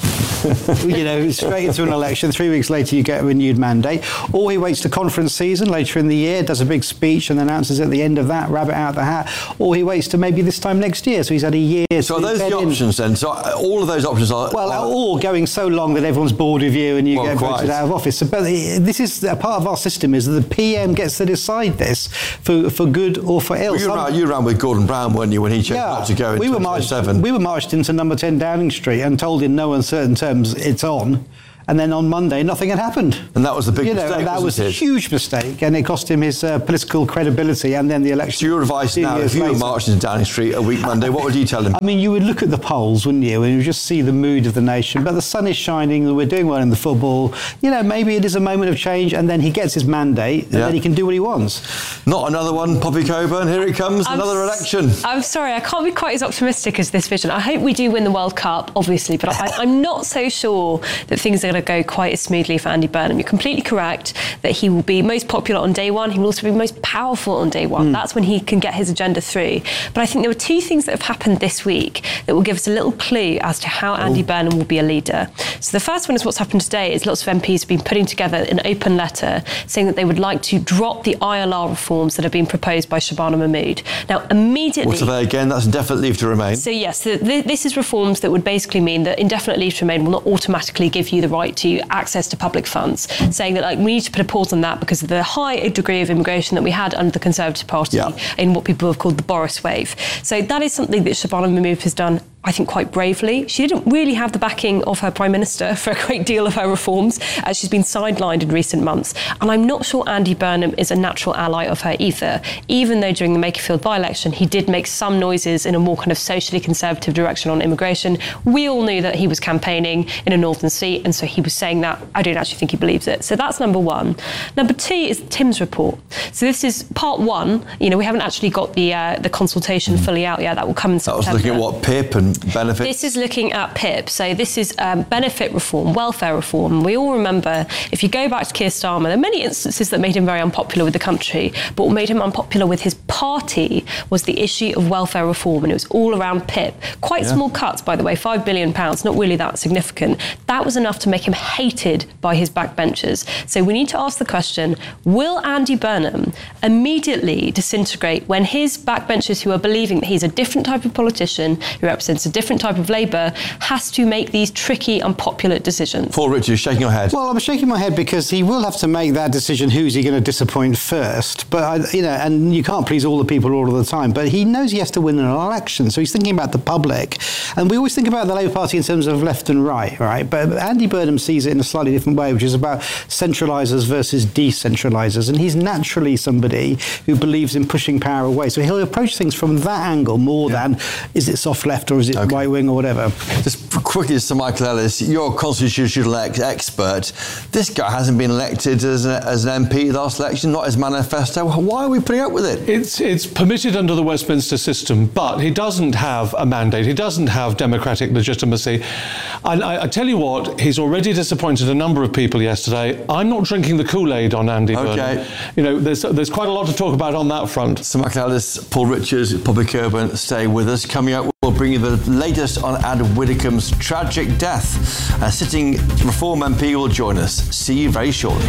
You know, straight into an election. Three weeks later, you get a renewed mandate. Or he waits to conference season later in the year, does a big speech and announces at the end of that, rabbit out the hat. Or he waits to maybe this time next year. So he's had a year. So to are those bed the in. options then? So uh, all of those options are... Well, are or going so long that everyone's bored of you and you Well, get quite. voted out of office. So, but the- this is a part of our system is that the P M gets to decide this for, for good or for ill. Well, you, Some- ran, you ran with Gordon Brown, weren't you, when he chose not to go in we were marched. twenty twenty-seven? We were marched into Number ten Downing Street and told in no uncertain terms it's on. And then on Monday, nothing had happened. And that was the big you know, mistake, and that wasn't was a it? huge mistake, and it cost him his uh, political credibility and then the election. So your advice two now, years if you were later. marching to Downing Street a week Monday, what would you tell him? I mean, you would look at the polls, wouldn't you, and you just see the mood of the nation. But the sun is shining, and we're doing well in the football. You know, maybe it is a moment of change, and then he gets his mandate, and Yeah. then he can do what he wants. Not another one, Poppy Coburn. Here it comes, I'm another s- election. I'm sorry, I can't be quite as optimistic as this vision. I hope we do win the World Cup, obviously, but I, I'm not so sure that things are going to go quite as smoothly for Andy Burnham. You're completely correct that he will be most popular on day one. He will also be most powerful on day one. Mm. That's when he can get his agenda through. But I think there were two things that have happened this week that will give us a little clue as to how Andy Burnham will be a leader. So the first one is what's happened today is lots of M Ps have been putting together an open letter saying that they would like to drop the I L R reforms that have been proposed by Shabana Mahmood. Now, immediately... What are they again? That's indefinite leave to remain. So yes, th- th- this is reforms that would basically mean that indefinite leave to remain will not automatically give you the right to access to public funds, saying that like we need to put a pause on that because of the high degree of immigration that we had under the Conservative Party Yeah. in what people have called the Boris wave. So that is something that Shabana Mahmood has done, I think, quite bravely. She didn't really have the backing of her Prime Minister for a great deal of her reforms, as she's been sidelined in recent months. And I'm not sure Andy Burnham is a natural ally of her either, even though during the Makerfield by-election he did make some noises in a more kind of socially conservative direction on immigration. We all knew that he was campaigning in a northern seat, and so he was saying that. I don't actually think he believes it. So that's number one. Number two is Tim's report. So this is part one. You know, we haven't actually got the uh, the consultation fully out yet. That will come in That September. was looking at what, P I P and benefits? This is looking at P I P. So this is um, benefit reform, welfare reform. We all remember, if you go back to Keir Starmer, there are many instances that made him very unpopular with the country, but what made him unpopular with his party was the issue of welfare reform, and it was all around P I P. Quite Yeah. small cuts, by the way, five billion pounds, not really that significant. That was enough to make him hated by his backbenchers. So we need to ask the question, will Andy Burnham immediately disintegrate when his backbenchers who are believing that he's a different type of politician, who represents a different type of Labour, has to make these tricky, unpopular decisions? Paul Richards, shaking your head. Well, I'm shaking my head because he will have to make that decision. Who's he going to disappoint first? But I, you know, and you can't please all the people all of the time. But he knows he has to win an election, so he's thinking about the public. And we always think about the Labour Party in terms of left and right, right? But Andy Burnham sees it in a slightly different way, which is about centralisers versus decentralisers. And he's naturally somebody who believes in pushing power away. So he'll approach things from that angle more than is it soft left or is it Okay. right wing or whatever. Just quickly to Michael Ellis, you're a constitutional ex- expert. This guy hasn't been elected as an, as an M P last election, not his manifesto. Why are we putting up with it? It's it's permitted under the Westminster system, but he doesn't have a mandate. He doesn't have democratic legitimacy. And I, I tell you what, he's already disappointed a number of people yesterday. I'm not drinking the Kool-Aid on Andy Okay. Burnham. You know, there's there's quite a lot to talk about on that front. So Michael Ellis, Paul Richards, Poppy Coburn, stay with us. Coming up, we'll bring you the latest on Anne Widdecombe's tragic death. A sitting Reform M P will join us. See you very shortly.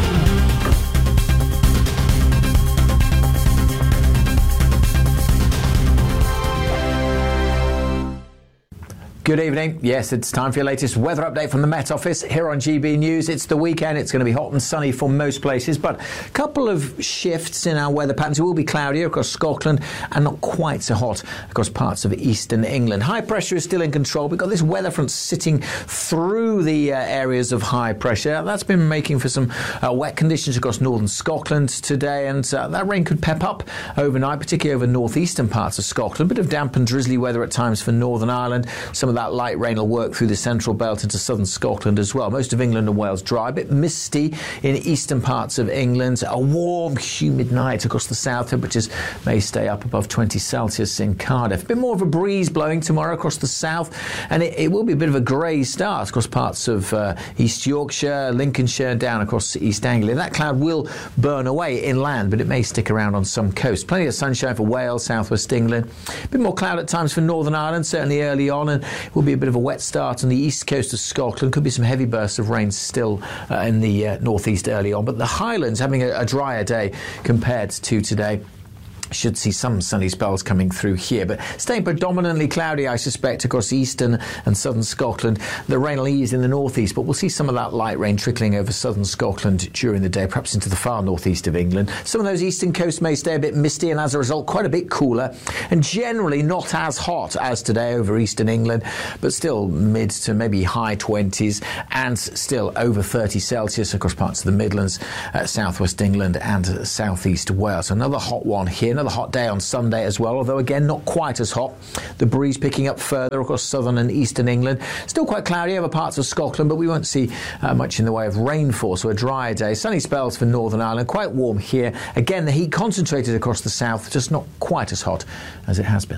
Good evening. Yes, it's time for your latest weather update from the Met Office here on G B News. It's the weekend. It's going to be hot and sunny for most places, but a couple of shifts in our weather patterns. It will be cloudier across Scotland and not quite so hot across parts of eastern England. High pressure is still in control. We've got this weather front sitting through the uh, areas of high pressure. That's been making for some uh, wet conditions across northern Scotland today, and uh, that rain could pep up overnight, particularly over northeastern parts of Scotland. A bit of damp and drizzly weather at times for Northern Ireland. Some that light rain will work through the central belt into southern Scotland as well. Most of England and Wales dry, a bit misty in eastern parts of England. A warm, humid night across the south. Temperatures may stay up above twenty Celsius in Cardiff. A bit more of a breeze blowing tomorrow across the south, and it, it will be a bit of a grey start across parts of uh, East Yorkshire, Lincolnshire, down across East Anglia. That cloud will burn away inland, but it may stick around on some coasts. Plenty of sunshine for Wales, southwest England. A bit more cloud at times for Northern Ireland, certainly early on, and it will be a bit of a wet start on the east coast of Scotland. Could be some heavy bursts of rain still uh, in the uh, northeast early on, but the Highlands having a, a drier day compared to today. Should see some sunny spells coming through here, but staying predominantly cloudy, I suspect, across eastern and southern Scotland. The rain will ease in the northeast, but we'll see some of that light rain trickling over southern Scotland during the day, perhaps into the far northeast of England. Some of those eastern coasts may stay a bit misty, and as a result, quite a bit cooler, and generally not as hot as today over eastern England, but still mid to maybe high twenties, and still over thirty Celsius across parts of the Midlands, uh, southwest England, and uh, southeast Wales. Another hot one here. Another hot day on Sunday as well, although again not quite as hot. The breeze picking up further across southern and eastern England. Still quite cloudy over parts of Scotland, but we won't see uh, much in the way of rainfall, so a drier day. Sunny spells for Northern Ireland, quite warm here. Again, the heat concentrated across the south, just not quite as hot as it has been.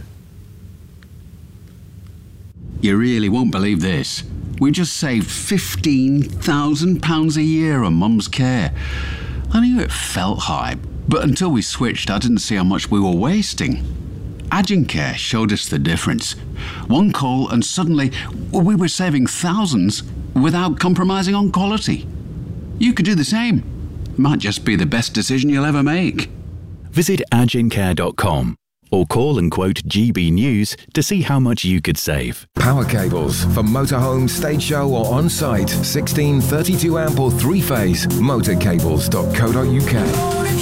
You really won't believe this. We just saved fifteen thousand pounds a year on Mum's care. I knew it felt high, but until we switched, I didn't see how much we were wasting. Agencare showed us the difference. One call and suddenly we were saving thousands without compromising on quality. You could do the same. Might just be the best decision you'll ever make. Visit agencare dot com or call and quote G B News to see how much you could save. Power cables for motorhome, stage show or on-site. sixteen, thirty-two amp or three-phase. motorcables dot co dot uk.